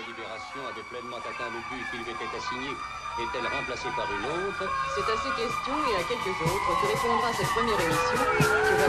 délibération avait pleinement atteint le but qui lui était assigné, est-elle remplacée par une autre? C'est à ces questions et à quelques autres que répondra cette première émission.